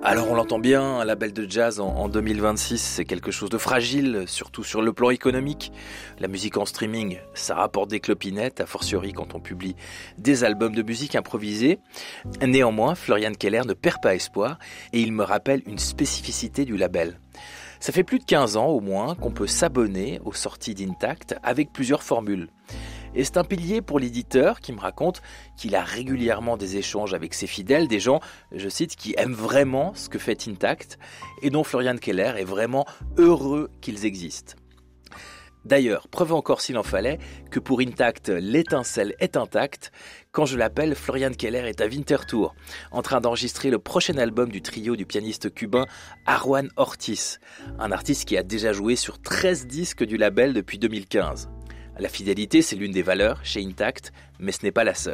Alors on l'entend bien, un label de jazz en 2026, c'est quelque chose de fragile, surtout sur le plan économique. La musique en streaming, ça rapporte des clopinettes, a fortiori quand on publie des albums de musique improvisés. Néanmoins, Florian Keller ne perd pas espoir et il me rappelle une spécificité du label. Ça fait plus de 15 ans au moins qu'on peut s'abonner aux sorties d'Intact avec plusieurs formules. Et c'est un pilier pour l'éditeur qui me raconte qu'il a régulièrement des échanges avec ses fidèles, des gens, je cite, qui aiment vraiment ce que fait Intact et dont Florian Keller est vraiment heureux qu'ils existent. D'ailleurs, preuve encore s'il en fallait que pour Intact, l'étincelle est intacte. Quand je l'appelle, Florian Keller est à Winterthur, en train d'enregistrer le prochain album du trio du pianiste cubain Arjuan Ortiz, un artiste qui a déjà joué sur 13 disques du label depuis 2015. La fidélité, c'est l'une des valeurs chez Intact, mais ce n'est pas la seule.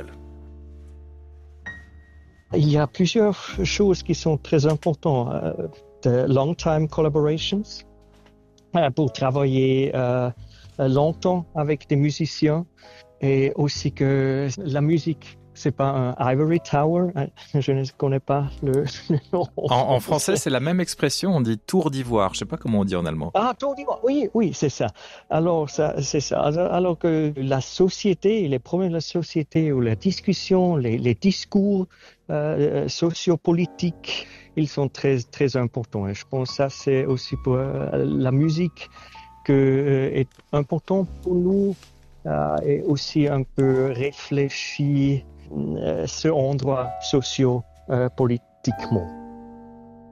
Il y a plusieurs choses qui sont très importantes. De long-time collaborations, pour travailler longtemps avec des musiciens, et aussi que la musique, c'est pas un ivory tower. Je ne connais pas le nom. En français, c'est la même expression, on dit tour d'ivoire. Je sais pas comment on dit en allemand. Ah, tour d'ivoire, oui, c'est ça. Alors, c'est ça. Alors que la société, les problèmes de la société, ou la discussion, les discours sociopolitiques, ils sont très, très importants. Et je pense que ça, c'est aussi pour la musique que est important pour nous, et aussi un peu réfléchir ce endroit socio-politiquement.